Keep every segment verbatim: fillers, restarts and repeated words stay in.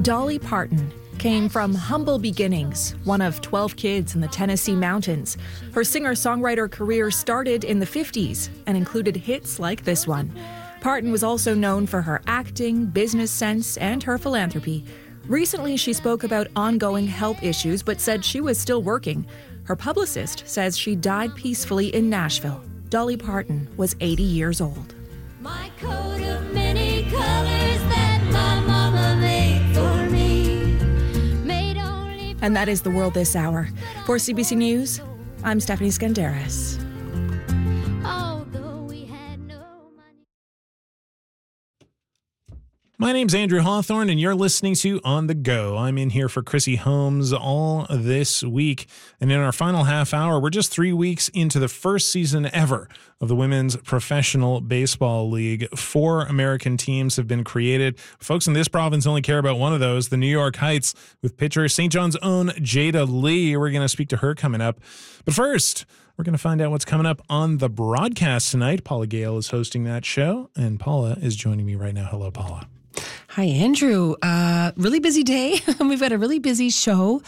Dolly Parton came from humble beginnings, one of twelve kids in the Tennessee mountains. Her singer-songwriter career started in the fifties and included hits like this one. Parton was also known for her acting, business sense, and her philanthropy. Recently, she spoke about ongoing health issues, but said she was still working. Her publicist says she died peacefully in Nashville. Dolly Parton was eighty years old. My coat of many colors that my mama made for me. Made only And that is the world this hour. For C B C News, I'm Stephanie Skandaris. although we had no money. My name's Andrew Hawthorne, and you're listening to On the Go. I'm in here for Chrissy Holmes all this week. And in our final half hour, we're just three weeks into the first season ever of the Women's Professional Baseball League. Four American teams have been created. Folks in this province only care about one of those, the New York Heights, with pitcher Saint John's own Jada Lee. We're going to speak to her coming up. But first, we're going to find out what's coming up on the broadcast tonight. Paula Gale is hosting that show, and Paula is joining me right now. Hello, Paula. Hi, Andrew. Uh, really busy day. We've got a really busy show.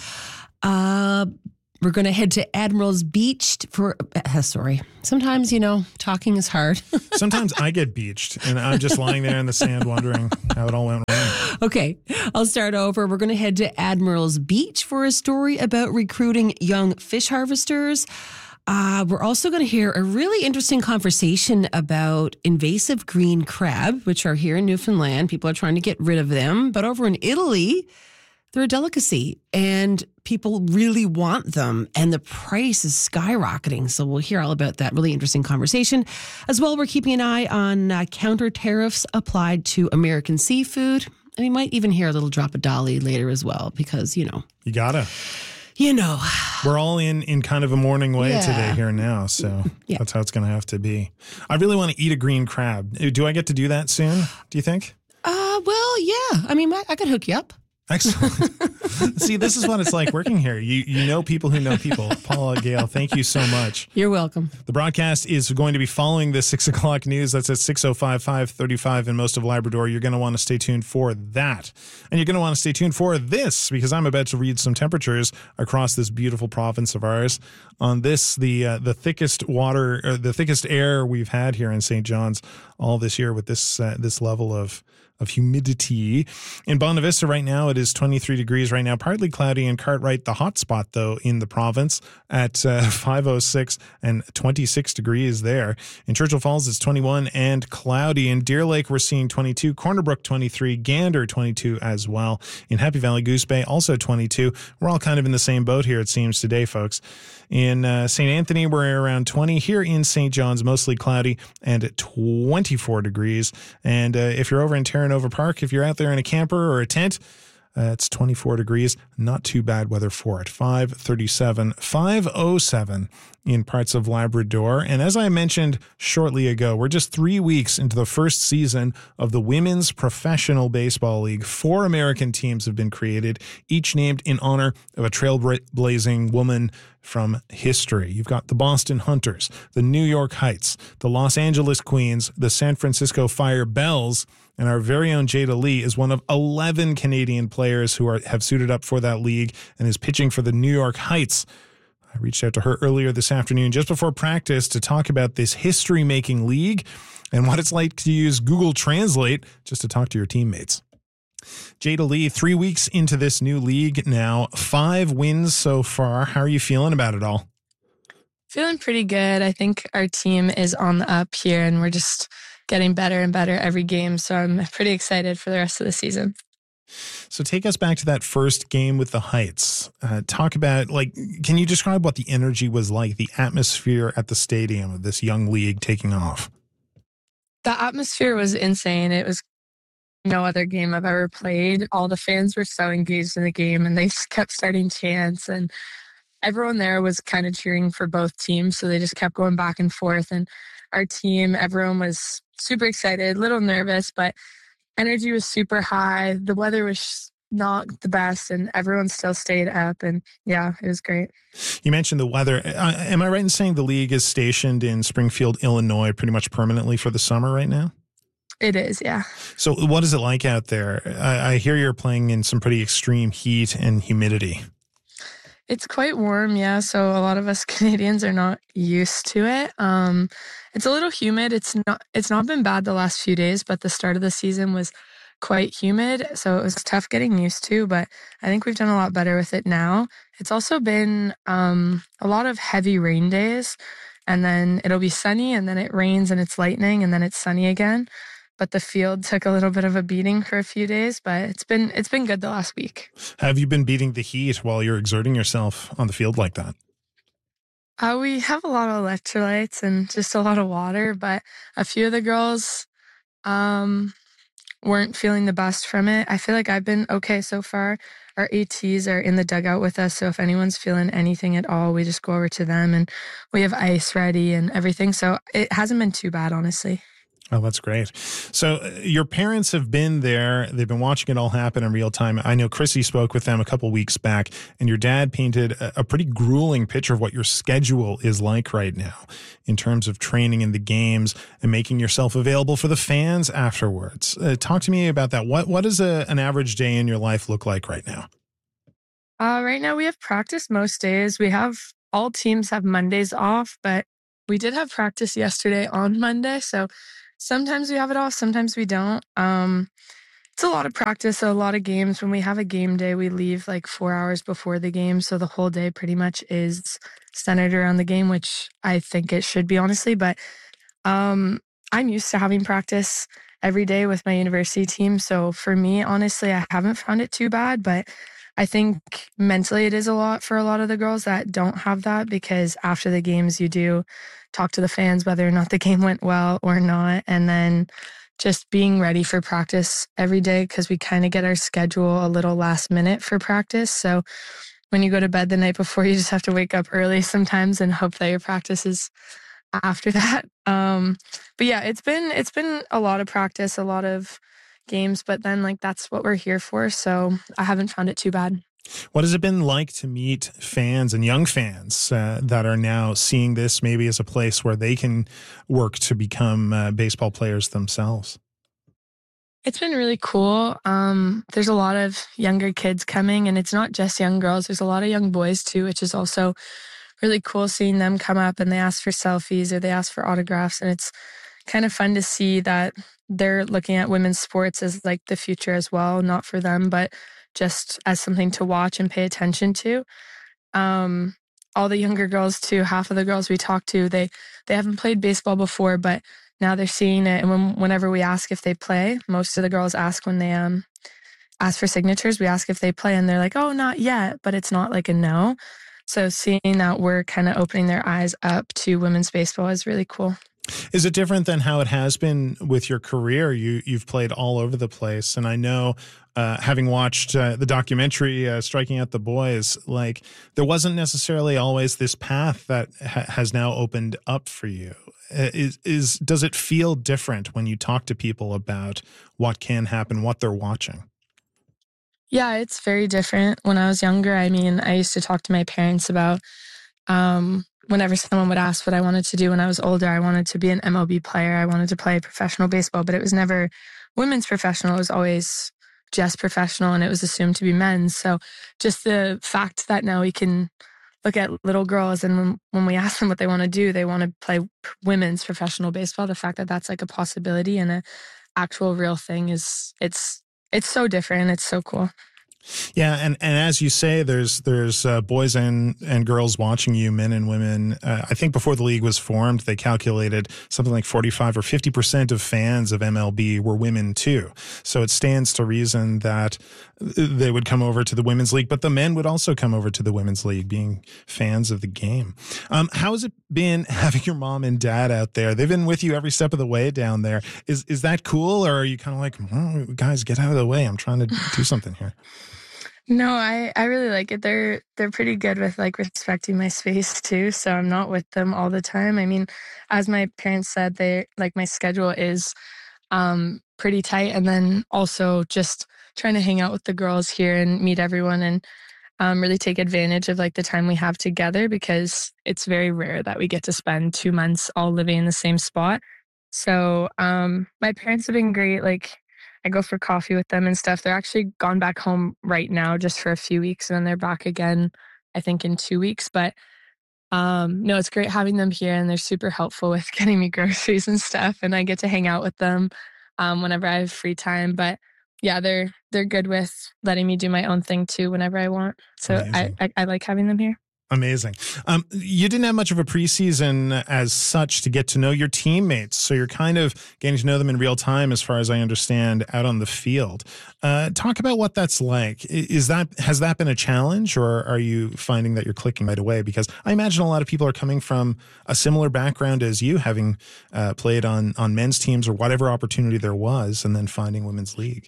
Uh, we're going to head to Admiral's Beach for, uh, sorry. Sometimes, you know, talking is hard. Sometimes I get beached, and I'm just lying there in the sand wondering how it all went wrong. Okay, I'll start over. We're going to head to Admiral's Beach for a story about recruiting young fish harvesters. Uh, we're also going to hear a really interesting conversation about invasive green crab, which are here in Newfoundland. People are trying to get rid of them. But over in Italy, they're a delicacy and people really want them. And the price is skyrocketing. So we'll hear all about that really interesting conversation. As well, we're keeping an eye on uh, counter tariffs applied to American seafood. And we might even hear a little drop of Dolly later as well, because, you know. You gotta. You know. We're all in, in kind of a morning way Yeah. today here now, so Yeah. that's how it's going to have to be. I really want to eat a green crab. Do I get to do that soon, do you think? Uh, well, yeah. I mean, I, I could hook you up. Excellent. See, this is what it's like working here. You you know people who know people. Paula Gale, thank you so much. You're welcome. The broadcast is going to be following the six o'clock news. That's at six oh five, five thirty-five in most of Labrador. You're going to want to stay tuned for that. And you're going to want to stay tuned for this, because I'm about to read some temperatures across this beautiful province of ours. On this, the uh, the thickest water, or the thickest air we've had here in Saint John's all this year, with this uh, this level of of humidity. In Bonavista right now, it is twenty-three degrees right now, partly cloudy. In Cartwright, the hot spot, though, in the province at uh, five oh six and twenty-six degrees there. In Churchill Falls, it's twenty-one and cloudy. In Deer Lake, we're seeing twenty-two, Corner Brook twenty-three, Gander twenty-two as well. In Happy Valley, Goose Bay, also twenty-two. We're all kind of in the same boat here, it seems, today, folks. In uh, Saint Anthony, we're around twenty. Here in Saint John's, mostly cloudy and at twenty-four degrees. And uh, if you're over in Terranova Park, if you're out there in a camper or a tent, uh, it's twenty-four degrees. Not too bad weather for it. five thirty-seven, five oh seven in parts of Labrador. And as I mentioned shortly ago, we're just three weeks into the first season of the Women's Professional Baseball League. Four American teams have been created, each named in honor of a trailblazing woman from history. You've got the Boston Hunters, the New York Heights, the Los Angeles Queens, the San Francisco Fire Bells, and our very own Jada Lee is one of eleven Canadian players who are have suited up for that league and is pitching for the New York Heights. I reached out to her earlier this afternoon just before practice to talk about this history-making league and what it's like to use Google Translate just to talk to your teammates. Jada Lee, three weeks into this new league now, five wins so far. How are you feeling about it all? Feeling pretty good. I think our team is on the up here and we're just getting better and better every game. So I'm pretty excited for the rest of the season. So take us back to that first game with the Heights. Uh, talk about, like, can you describe what the energy was like, the atmosphere at the stadium of this young league taking off? The atmosphere was insane. It was no other game I've ever played. All the fans were so engaged in the game and they just kept starting chants and everyone there was kind of cheering for both teams. So they just kept going back and forth. And our team, everyone was super excited, a little nervous, but energy was super high. The weather was not the best and everyone still stayed up. And yeah, it was great. You mentioned the weather. Uh, am I right in saying the league is stationed in Springfield, Illinois, pretty much permanently for the summer right now? It is, yeah. So what is it like out there? I, I hear you're playing in some pretty extreme heat and humidity. It's quite warm, yeah. So a lot of us Canadians are not used to it. Um, it's a little humid. It's not. It's not been bad the last few days, but the start of the season was quite humid, so it was tough getting used to. But I think we've done a lot better with it now. It's also been um, a lot of heavy rain days, and then it'll be sunny, and then it rains and it's lightning, and then it's sunny again. But the field took a little bit of a beating for a few days, but it's been it's been good the last week. Have you been beating the heat while you're exerting yourself on the field like that? Uh, we have a lot of electrolytes and just a lot of water, but a few of the girls um, weren't feeling the best from it. I feel like I've been okay so far. Our ATs are in the dugout with us, so if anyone's feeling anything at all, we just go over to them, and we have ice ready and everything. So it hasn't been too bad, honestly. Oh, that's great. So uh, your parents have been there. They've been watching it all happen in real time. I know Chrissy spoke with them a couple weeks back, and your dad painted a, a pretty grueling picture of what your schedule is like right now in terms of training in the games and making yourself available for the fans afterwards. Uh, talk to me about that. What What does a, an average day in your life look like right now? Uh, right now, we have practice most days. We have all teams have Mondays off, but we did have practice yesterday on Monday, so sometimes we have it off, sometimes we don't. Um, it's a lot of practice, so a lot of games. When we have a game day, we leave like four hours before the game, so the whole day pretty much is centered around the game, which I think it should be, honestly. But um, I'm used to having practice every day with my university team, so for me, honestly, I haven't found it too bad, but I think mentally it is a lot for a lot of the girls that don't have that, because after the games you do talk to the fans whether or not the game went well or not, and then just being ready for practice every day, because we kind of get our schedule a little last minute for practice. So when you go to bed the night before, you just have to wake up early sometimes and hope that your practice is after that. Um, but yeah, it's been it's been a lot of practice, a lot of games, but then like that's what we're here for, so I haven't found it too bad. What has it been like to meet fans and young fans uh, that are now seeing this maybe as a place where they can work to become uh, baseball players themselves? It's been really cool. Um, there's a lot of younger kids coming, and it's not just young girls. There's a lot of young boys too, which is also really cool seeing them come up and they ask for selfies or they ask for autographs, and it's kind of fun to see that they're looking at women's sports as like the future as well, not for them, but just as something to watch and pay attention to. Um, all the younger girls too, half of the girls we talk to, they, they haven't played baseball before, but now they're seeing it. And when, whenever we ask if they play, most of the girls ask when they um ask for signatures, we ask if they play, and they're like, oh, not yet, but it's not like a no. So seeing that we're kind of opening their eyes up to women's baseball is really cool. Is it different than how it has been with your career? You, you've played all over the place. And I know, uh, having watched uh, the documentary, uh, Striking Out the Boys, like there wasn't necessarily always this path that ha- has now opened up for you. Uh, is, is, does it feel different when you talk to people about what can happen, what they're watching? Yeah, it's very different. When I was younger, I mean, I used to talk to my parents about, um, whenever someone would ask what I wanted to do when I was older, I wanted to be an M L B player. I wanted to play professional baseball, but it was never women's professional. It was always just professional, and it was assumed to be men's. So just the fact that now we can look at little girls, and when, when we ask them what they want to do, they want to play women's professional baseball. The fact that that's like a possibility and a actual real thing is, it's, it's so different. It's so cool. Yeah, and, and as you say, there's there's uh, boys and, and girls watching you, men and women. Uh, I think before the league was formed, they calculated something like forty-five or fifty percent of fans of M L B were women too. So it stands to reason that they would come over to the women's league, but the men would also come over to the women's league, being fans of the game. Um, how has it been having your mom and dad out there? They've been with you every step of the way down there. Is is that cool, or are you kind of like, oh, guys, get out of the way? I'm trying to do something here. No, I, I really like it. They're they're pretty good with like respecting my space too. So I'm not with them all the time. I mean, as my parents said, they like my schedule is um pretty tight, and then also just trying to hang out with the girls here and meet everyone, and um really take advantage of like the time we have together, because it's very rare that we get to spend two months all living in the same spot. So um, my parents have been great. Like I go for coffee with them and stuff. They're actually gone back home right now just for a few weeks, and then they're back again, I think, in two weeks. But um, no, it's great having them here, and they're super helpful with getting me groceries and stuff. And I get to hang out with them um, whenever I have free time. But yeah, they're they're good with letting me do my own thing too whenever I want. So I, Amazing. I I like having them here. Amazing. Um, you didn't have much of a preseason as such to get to know your teammates, so you're kind of getting to know them in real time, as far as I understand, out on the field. Uh, talk about what that's like. Is that has that been a challenge, or are you finding that you're clicking right away? Because I imagine a lot of people are coming from a similar background as you, having uh, played on on men's teams or whatever opportunity there was, and then finding women's league.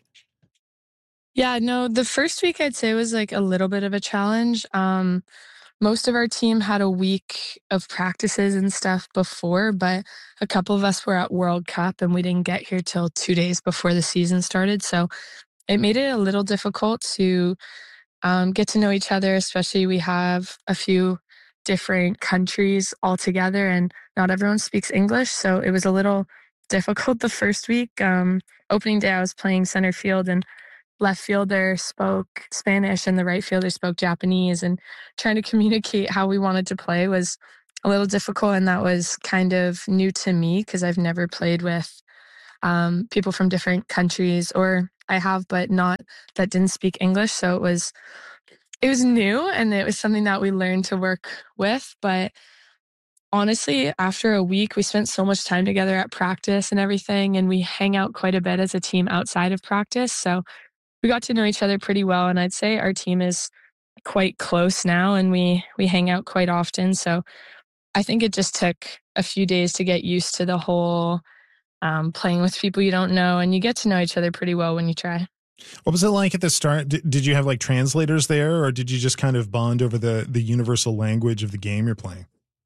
Yeah, no, the first week I'd say was like a little bit of a challenge. Um, most of our team had a week of practices and stuff before, but a couple of us were at World Cup and we didn't get here till two days before the season started. So it made it a little difficult to um, get to know each other, especially we have a few different countries all together and not everyone speaks English. So it was a little difficult the first week. Um, opening day, I was playing center field and left fielder spoke Spanish and the right fielder spoke Japanese, and trying to communicate how we wanted to play was a little difficult. And that was kind of new to me because I've never played with um, people from different countries, or I have, but not that didn't speak English. So it was, it was new, and it was something that we learned to work with. But honestly, after a week, we spent so much time together at practice and everything, and we hang out quite a bit as a team outside of practice. So we got to know each other pretty well, and I'd say our team is quite close now, and we we hang out quite often. So I think it just took a few days to get used to the whole um, playing with people you don't know, and you get to know each other pretty well when you try. What was it like at the start? Did, did you have like translators there, or did you just kind of bond over the the universal language of the game you're playing?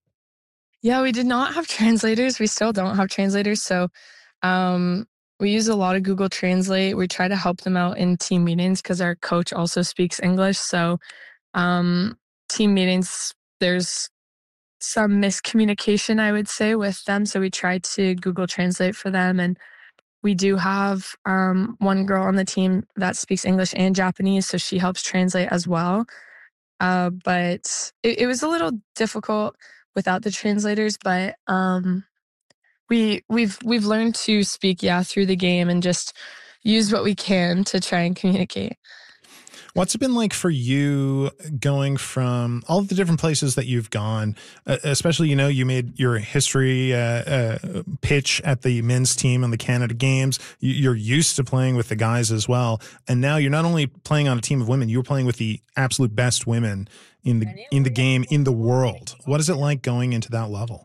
Yeah, we did not have translators. We still don't have translators. So um, we use a lot of Google Translate. We try to help them out in team meetings because our coach also speaks English. So um, team meetings, there's some miscommunication, I would say, with them. So we try to Google Translate for them. And we do have um, one girl on the team that speaks English and Japanese, so she helps translate as well. Uh, but it, it was a little difficult without the translators, but um, we we've we've learned to speak yeah through the game and just use what we can to try and communicate. What's it been like for you going from all of the different places that you've gone, uh, especially, you know, you made your history uh, uh, pitch at the men's team on the Canada Games. You, you're used to playing with the guys as well. And now you're not only playing on a team of women, you're playing with the absolute best women in the in the game, in the world. What is it like going into that level?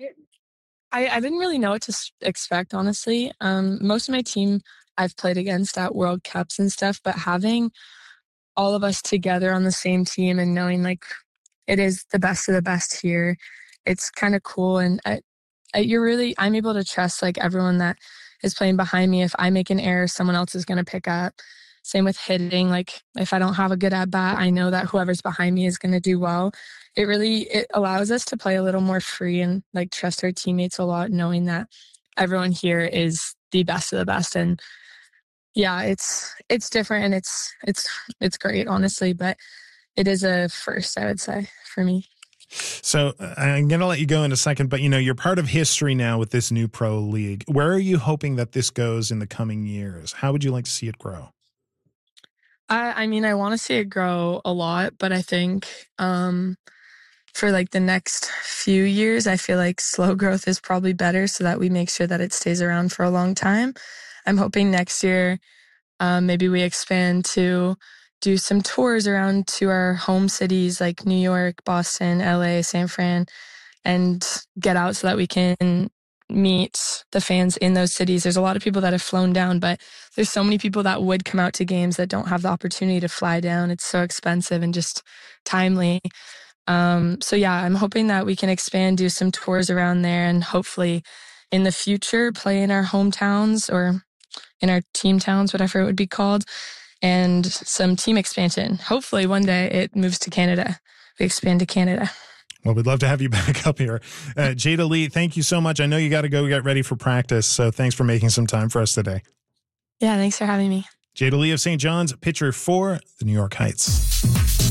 I, I didn't really know what to s- expect, honestly. Um, most of my team I've played against at World Cups and stuff, but having all of us together on the same team and knowing like it is the best of the best here, it's kind of cool. And I, I, you're really, I'm able to trust like everyone that is playing behind me. If I make an error, someone else is going to pick up. Same with hitting. Like if I don't have a good at bat, I know that whoever's behind me is going to do well. It really, it allows us to play a little more free and like trust our teammates a lot, knowing that everyone here is the best of the best. And yeah, it's it's different and it's it's it's great, honestly, but it is a first, I would say, for me. So uh, I'm going to let you go in a second, but you know, you're part of history now with this new pro league. Where are you hoping that this goes in the coming years? How would you like to see it grow? I I mean, I want to see it grow a lot, but I think um, for like the next few years, I feel like slow growth is probably better so that we make sure that it stays around for a long time. I'm hoping next year um, maybe we expand to do some tours around to our home cities like New York, Boston, L A, San Fran, and get out so that we can meet the fans in those cities. There's a lot of people that have flown down, but there's so many people that would come out to games that don't have the opportunity to fly down. It's so expensive and just timely. Um, so yeah, I'm hoping that we can expand, do some tours around there, and hopefully in the future play in our hometowns or in our team towns, whatever it would be called, and some team expansion. Hopefully one day it moves to Canada. We expand to Canada. Well, we'd love to have you back up here. Uh, Jada Lee, thank you so much. I know you got to go get ready for practice, so thanks for making some time for us today. Yeah, thanks for having me. Jada Lee of Saint John's, pitcher for the New York Heights.